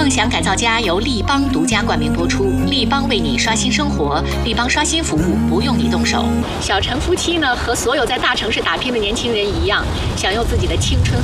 梦想改造家由立邦独家冠名播出，立邦为你刷新生活，立邦刷新服务不用你动手。小陈夫妻呢，和所有在大城市打拼的年轻人一样，想用自己的青春和